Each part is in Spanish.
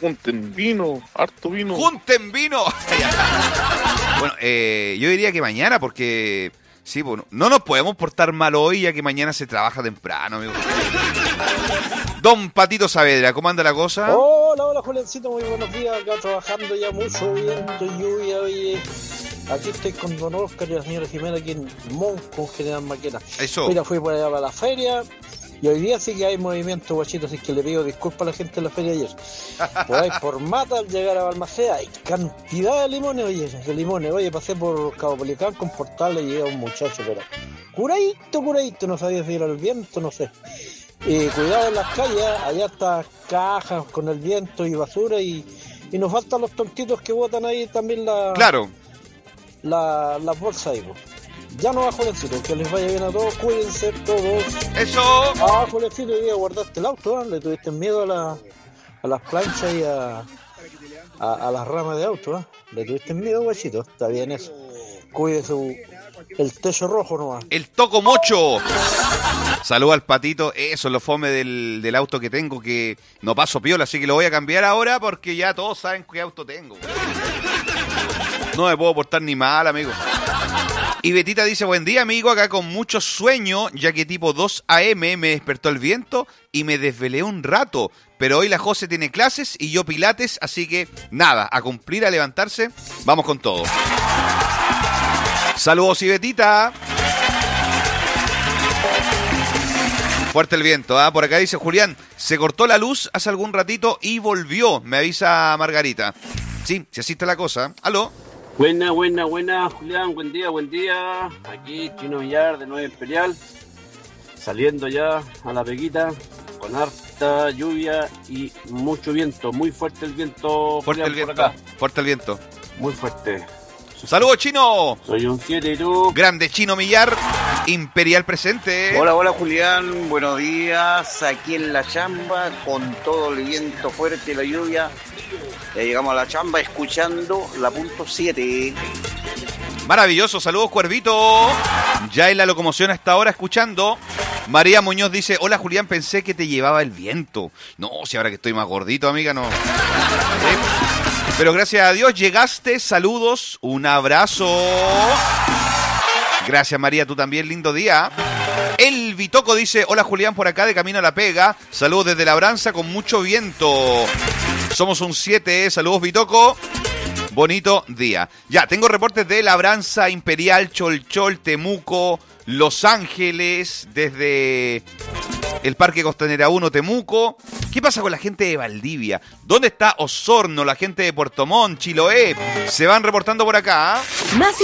junten vino, harto vino. ¡Junten vino! Bueno, yo diría que mañana, porque sí, bueno, no nos podemos portar mal hoy, ya que mañana se trabaja temprano, amigo. Don Patito Saavedra, ¿cómo anda la cosa? Hola, Juliancito, muy buenos días. Acá trabajando ya mucho viento, lluvia, oye. Aquí estoy con don Oscar y la señora Jimena aquí en Monco, General Maquena. Eso. Mira, fui por allá para la feria y hoy día sí que hay movimiento, guachito, así que le pido disculpas a la gente de la feria ayer. Por ahí, por Mata, al llegar a Balmaceda, hay cantidad de limones, oye, pasé por Cabo Policán con Portal y llega un muchacho, pero curadito, no sabía si era el viento, no sé. Cuidado en las calles, allá está cajas con el viento y basura y nos faltan los tontitos que botan ahí también Claro. las bolsas ahí, pues. Ya no va, Julencito, que les vaya bien a todos, cuídense todos. ¡Eso! Julencito, hoy día guardaste el auto, ¿eh? Le tuviste miedo a las planchas y a las ramas de auto, ¿eh? Le tuviste miedo, guachito, está bien eso. Cuídese el techo rojo nomás. El toco mocho. Saludos al Patito. Eso es lo fome del auto que tengo, que no paso piola, así que lo voy a cambiar ahora porque ya todos saben qué auto tengo. No me puedo portar ni mal, amigo. Y Betita dice, buen día, amigo, acá con mucho sueño, ya que tipo 2 a.m. me despertó el viento y me desvelé un rato. Pero hoy la José tiene clases y yo pilates, así que nada, a cumplir, a levantarse, vamos con todo. Saludos, y Betita. Fuerte el viento, ¿ah? Por acá dice Julián, se cortó la luz hace algún ratito y volvió, me avisa Margarita. Sí, se asiste la cosa. ¿Aló? Buena, Julián, buen día. Aquí Chino Villar de Nueva Imperial, saliendo ya a la peguita, con harta lluvia y mucho viento, muy fuerte el viento. Fuerte Julián, el viento, por acá. fuerte el viento. Muy fuerte. ¡Saludos, Chino! Soy un 7 y tú. Grande Chino Millar, Imperial presente. Hola Julián, buenos días, aquí en la chamba, con todo el viento fuerte y la lluvia. Ya llegamos a la chamba escuchando la punto 7. Maravilloso, saludos Cuervito. Ya en la locomoción hasta ahora escuchando. María Muñoz dice, hola Julián, pensé que te llevaba el viento. No, si ahora que estoy más gordito, amiga, no. Pero gracias a Dios llegaste, saludos, un abrazo. Gracias María, tú también, lindo día. El Vitoco dice, hola Julián, por acá de camino a la pega. Saludos desde Labranza con mucho viento. Somos un 7, saludos Vitoco. Bonito día. Ya, tengo reportes de Labranza, Imperial, Cholchol, Temuco, Los Ángeles, desde el Parque Costanera 1, Temuco. ¿Qué pasa con la gente de Valdivia? ¿Dónde está Osorno, la gente de Puerto Montt, Chiloé? Se van reportando por acá. Más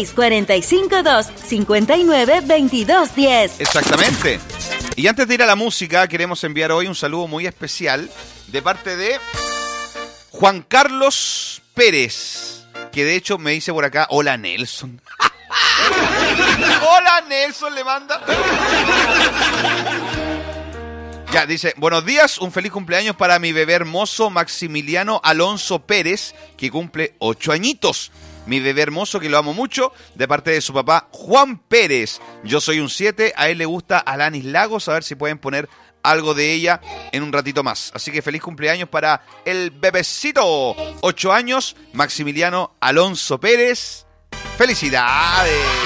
56452592210. Exactamente. Y antes de ir a la música, queremos enviar hoy un saludo muy especial de parte de Juan Carlos Pérez, que de hecho me dice por acá, hola Nelson. Hola Nelson, le manda. Ya, dice, buenos días, un feliz cumpleaños para mi bebé hermoso Maximiliano Alonso Pérez, que cumple 8 añitos. Mi bebé hermoso, que lo amo mucho, de parte de su papá Juan Pérez. Yo soy un 7, a él le gusta Alanis Lagos, a ver si pueden poner algo de ella en un ratito más. Así que feliz cumpleaños para el bebecito. 8 años, Maximiliano Alonso Pérez. ¡Felicidades!